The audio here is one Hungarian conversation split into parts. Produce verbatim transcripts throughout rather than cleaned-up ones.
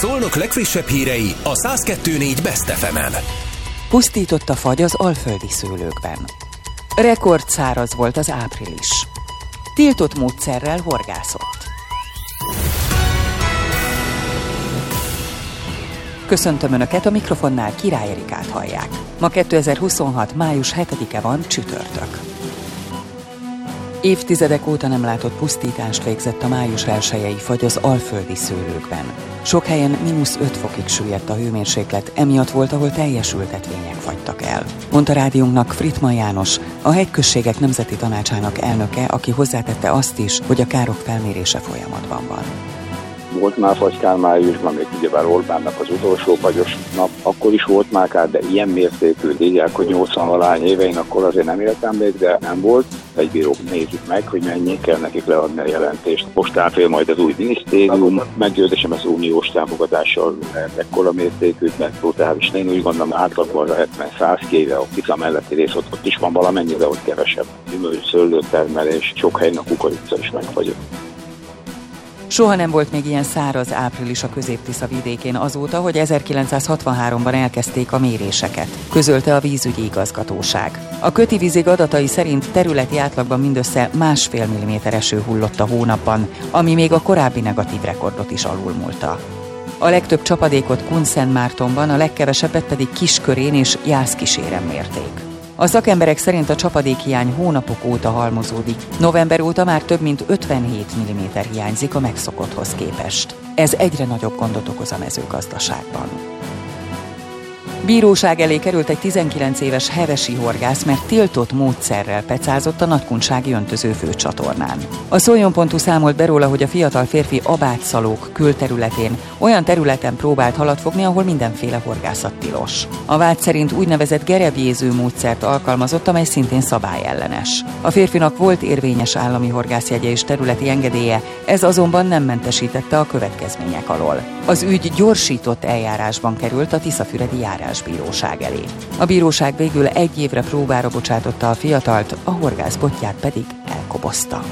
Szolnok legfrissebb hírei a száz kettő négy Best ef emen. Pusztított a fagy az alföldi szőlőkben. Rekordszáraz volt az április. Tiltott módszerrel horgászott. Köszöntöm Önöket, a mikrofonnál Király Erikát hallják. Ma kétezer-huszonhat. május hetedike van, csütörtök. Évtizedek óta nem látott pusztítást végzett a május elsejei fagy az alföldi szőlőkben. Sok helyen mínusz öt fokig süllyedt a hőmérséklet, emiatt volt, ahol teljes ültetvények fagytak el. Mondta rádiónknak Frittmann János, a Hegyközségek Nemzeti Tanácsának elnöke, aki hozzátette azt is, hogy a károk felmérése folyamatban van. Volt már fagykár májusban, még ugyebár Orbánnak az utolsó fagyos nap, akkor is volt már kár, de ilyen mértékű, írják, hogy nyolcvan-valány évein, akkor azért nem éltem még, de nem volt. Egy bírók nézik meg, hogy mennyi kell nekik leadni a jelentést. Most átvél majd az új minisztérium, meggyőződésem az uniós támogatással ekkora mértékű, mert tehát is én úgy gondolom, átlagban hetven-száz kéve, a Tisza melletti rész, ott, ott is van valamennyi, de ott kevesebb. Gyümölcs, szőlőtermelés, sok helyen a kukorica is megfagyott. Soha nem volt még ilyen száraz április a Közép-Tisza vidékén azóta, hogy ezerkilencszázhatvanháromban elkezdték a méréseket, közölte a vízügyi igazgatóság. A Köti Vízig adatai szerint területi átlagban mindössze másfél milliméter eső hullott a hónapban, ami még a korábbi negatív rekordot is alulmúlta. A legtöbb csapadékot Kunszentmártonban, a legkevesebbet pedig Kiskörén és Jászkíséren mérték. A szakemberek szerint a csapadékhiány hónapok óta halmozódik. November óta már több mint ötvenhét milliméter hiányzik a megszokotthoz képest. Ez egyre nagyobb gondot okoz a mezőgazdaságban. Bíróság elé került egy tizenkilenc éves hevesi horgász, mert tiltott módszerrel pecázott a Nagykunsági öntöző főcsatornán. A Szoljon.hu számolt be róla, hogy a fiatal férfi Abátszalók külterületén olyan területen próbált halat fogni, ahol mindenféle horgászat tilos. A vád szerint úgynevezett gerebjéző módszert alkalmazott, amely szintén szabályellenes. A férfinak volt érvényes állami horgászjegye és területi engedélye, ez azonban nem mentesítette a következmények alól. Az ügy gyorsított eljárásban került a Tiszafüredi járásbíróság elé. A bíróság végül egy évre próbára bocsátotta a fiatalt, a horgász botját pedig elkobozta.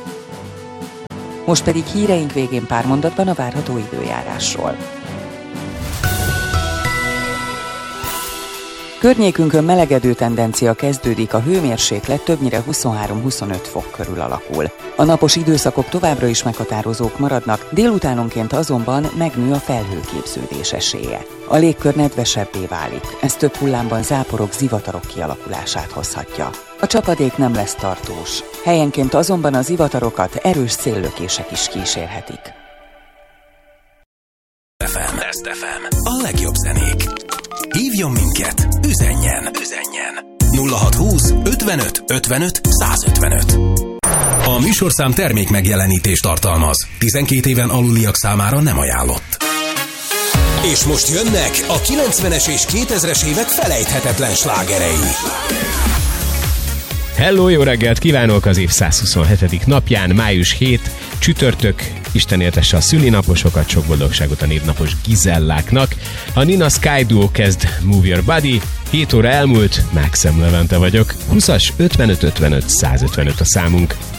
Most pedig híreink végén pár mondatban a várható időjárásról. Környékünkön melegedő tendencia kezdődik, a hőmérséklet többnyire huszonhárom-huszonöt fok körül alakul. A napos időszakok továbbra is meghatározók maradnak, délutánonként azonban megnő a felhőképződés esélye. A légkör nedvesebbé válik, ez több hullámban záporok, zivatarok kialakulását hozhatja. A csapadék nem lesz tartós, helyenként azonban a zivatarokat erős széllökések is kísérhetik. ef em. Best ef em. A legjobb zenék. Hívjon minket, üzenjen, üzenjen. nulla hatszázhúsz ötvenöt ötvenöt százötvenöt. A műsorszám termék megjelenítést tartalmaz. tizenkét éven aluliak számára nem ajánlott. És most jönnek a kilencvenes és kétezres évek felejthetetlen slágerei. Hello, jó reggelt kívánok az év százhuszonhetedik napján, május hetedike, csütörtök. Isten éltesse a szülinaposokat, sok boldogságot a névnapos Gizelláknak. A Nina Sky Duo kezd Move Your Body, hét óra elmúlt, Maxim Levente vagyok, húszas ötvenöt ötvenöt százötvenöt a számunk.